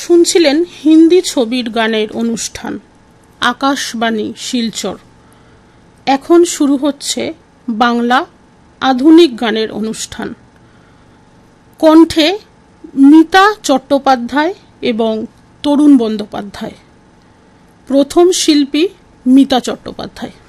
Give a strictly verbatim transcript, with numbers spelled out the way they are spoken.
শুনছিলেন হিন্দি ছবির গানের অনুষ্ঠান আকাশবাণী শিলচর। এখন শুরু হচ্ছে বাংলা আধুনিক গানের অনুষ্ঠান। কণ্ঠে মিতা চট্টোপাধ্যায় এবং তরুণ বন্দ্যোপাধ্যায়। প্রথম শিল্পী মিতা চট্টোপাধ্যায়।